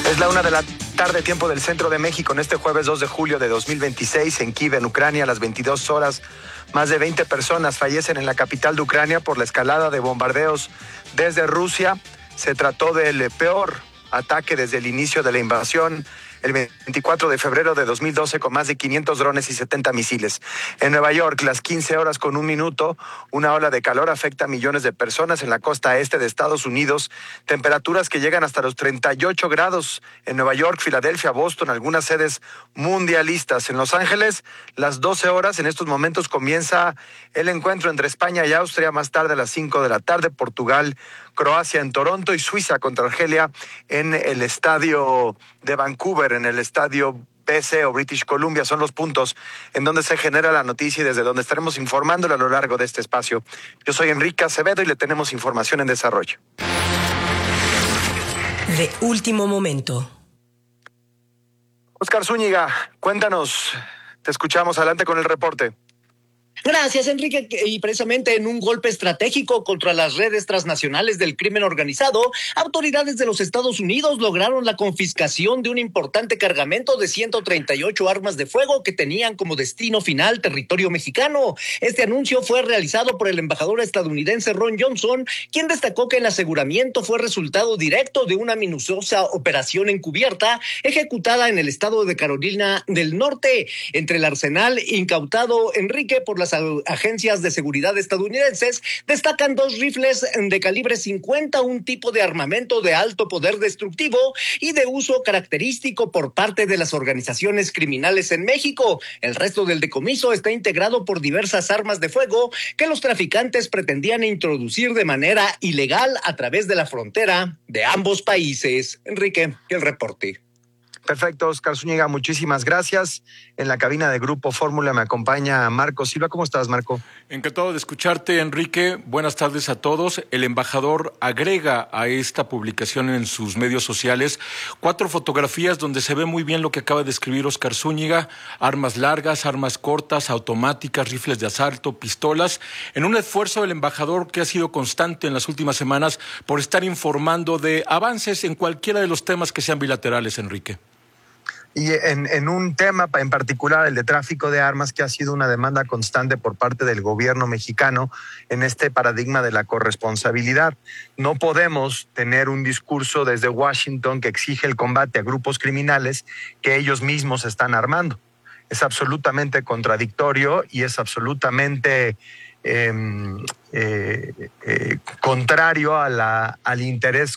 Es la 1:00 p.m, tiempo del centro de México, en este jueves 2 de julio de 2026, en Kiev, en Ucrania, a las 22 horas. Más de 20 personas fallecen en la capital de Ucrania por la escalada de bombardeos desde Rusia. Se trató del peor ataque desde el inicio de la invasión, el 24 de febrero de 2012, con más de 500 drones y 70 misiles. En Nueva York, las 15:01, una ola de calor afecta a millones de personas en la costa este de Estados Unidos. Temperaturas que llegan hasta los 38 grados en Nueva York, Filadelfia, Boston, algunas sedes mundialistas. En Los Ángeles, las 12 horas, en estos momentos comienza el encuentro entre España y Austria. Más tarde, a las 5 de la tarde, Portugal, Croacia en Toronto y Suiza contra Argelia en el estadio de Vancouver, en el estadio BC o British Columbia. Son los puntos en donde se genera la noticia y desde donde estaremos informándole a lo largo de este espacio. Yo soy Enrique Acevedo y le tenemos información en desarrollo. De último momento. Oscar Zúñiga, cuéntanos. Te escuchamos. Adelante con el reporte. Gracias, Enrique. Y precisamente en un golpe estratégico contra las redes transnacionales del crimen organizado, autoridades de los Estados Unidos lograron la confiscación de un importante cargamento de 138 armas de fuego que tenían como destino final territorio mexicano. Este anuncio fue realizado por el embajador estadounidense Ron Johnson, quien destacó que el aseguramiento fue resultado directo de una minuciosa operación encubierta ejecutada en el estado de Carolina del Norte. Entre el arsenal incautado, Enrique, por las agencias de seguridad estadounidenses, destacan 2 rifles de calibre 50, un tipo de armamento de alto poder destructivo y de uso característico por parte de las organizaciones criminales en México. El resto del decomiso está integrado por diversas armas de fuego que los traficantes pretendían introducir de manera ilegal a través de la frontera de ambos países. Enrique, el reporte. Perfecto, Oscar Zúñiga, muchísimas gracias. En la cabina de Grupo Fórmula me acompaña Marco Silva. ¿Cómo estás, Marco? Encantado de escucharte, Enrique. Buenas tardes a todos. El embajador agrega a esta publicación en sus medios sociales 4 fotografías donde se ve muy bien lo que acaba de escribir Oscar Zúñiga: armas largas, armas cortas, automáticas, rifles de asalto, pistolas, en un esfuerzo del embajador que ha sido constante en las últimas semanas por estar informando de avances en cualquiera de los temas que sean bilaterales, Enrique. Y en un tema en particular, el de tráfico de armas, que ha sido una demanda constante por parte del gobierno mexicano en este paradigma de la corresponsabilidad. No podemos tener un discurso desde Washington que exige el combate a grupos criminales que ellos mismos están armando. Es absolutamente contradictorio y es absolutamente contrario al interés